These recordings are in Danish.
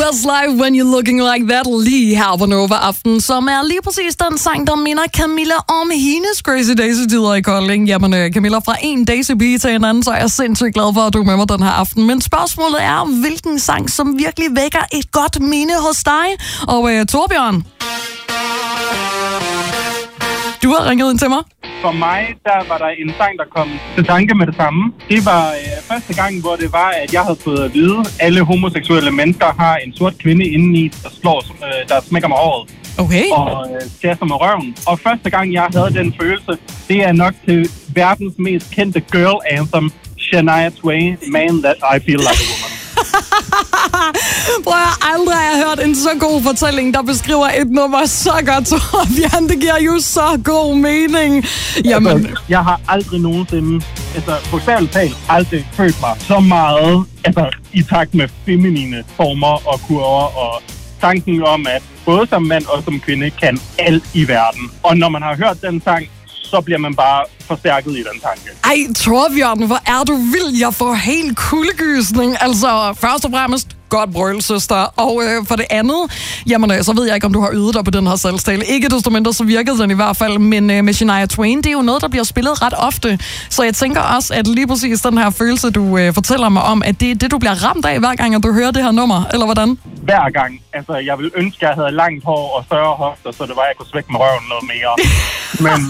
Westlife, When You're Looking Like That, lige her på Nova Aften, som er lige præcis den sang, der minder Camilla om hendes Crazy Daisy-tider i Kolding. Jamen, Camilla, fra en Daisy Bee til en anden, så er jeg sindssygt glad for, at du er med mig den her aften. Men spørgsmålet er, hvilken sang, som virkelig vækker et godt minde hos dig? Og Torbjørn, du har ringet ind til mig. For mig, der var der en sang, der kom til tanke med det samme. Det var første gang, hvor det var, at jeg havde fået at vide, at alle homoseksuelle mennesker har en sort kvinde indeni, der smækker med håret. Okay. Og tæsker med røven. Og første gang, jeg havde den følelse, det er nok til verdens mest kendte girl anthem, Shania Twain, Man That I Feel Like a Woman. Prøv at aldrig har jeg hørt en så god fortælling, der beskriver et nummer så godt, Torbjørn. Det giver jo så god mening. Jamen. Altså, jeg har aldrig nogensinde, bogstaveligt talt, aldrig følt mig så meget i takt med feminine former og kurver og tanken om, at både som mand og som kvinde kan alt i verden. Og når man har hørt den sang, så bliver man bare forstærket i den tanke. Ej, Torbjørn, hvor er du vild. Jeg får helt kuldegysning. Altså, først og fremmest, godt brøl, søster. Og for det andet, jamen, så ved jeg ikke, om du har øvet dig på den her salgstale. Ikke desto mindre, så virkede den i hvert fald. Men med Shania Twain, det er jo noget, der bliver spillet ret ofte. Så jeg tænker også, at lige præcis den her følelse, du fortæller mig om, at det er det, du bliver ramt af, hver gang, at du hører det her nummer, eller hvordan? Hver gang. Altså, jeg ville ønske, at jeg havde langt hår og større hofter, så det var, at jeg kunne svække med røven noget mere. Men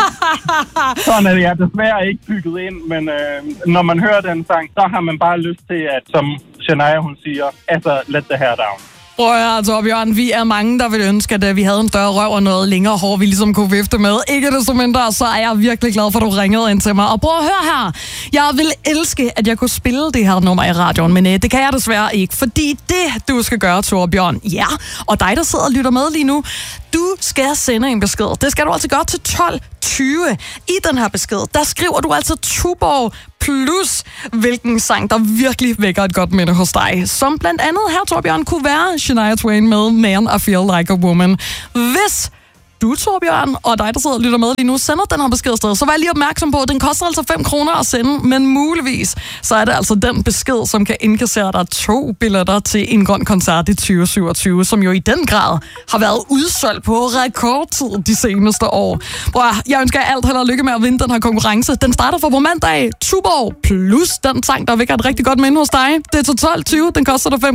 sådan er det jeg desværre ikke bygget ind. Men når man hører den sang, så har man bare lyst til, at som Shania, hun siger, let the hair down. Prøv at høre, Torbjørn, vi er mange, der vil ønske, at vi havde en større røv og noget længere hår, vi ligesom kunne vifte med. Ikke desto mindre, så er jeg virkelig glad for, at du ringede ind til mig. Og prøv at høre her, jeg vil elske, at jeg kunne spille det her nummer i radioen, men det kan jeg desværre ikke, fordi det, du skal gøre, Torbjørn, ja, og dig, der sidder og lytter med lige nu, du skal sende en besked. Det skal du altså gøre til 12:20. I den her besked, der skriver du altså Tuborg plus hvilken sang, der virkelig vækker et godt minde hos dig. Som blandt andet her, Torbjørn, kunne være Shania Twain med Man I Feel Like a Woman. Hvis du, Torbjørn, og dig, der sidder og lytter med lige nu, sender den her besked afsted, så vær lige opmærksom på, at den koster altså 5 kroner at sende, men muligvis, så er det altså den besked, som kan indkassere dig 2 billetter til en grøn koncert i 2027, som jo i den grad har været udsolgt på rekordtid de seneste år. Jeg ønsker jer alt held og lykke med at vinde den her konkurrence. Den starter på mandag. Tuborg plus den sang, der vækker et rigtig godt minde hos dig. Det er til 12:20. Den koster dig 5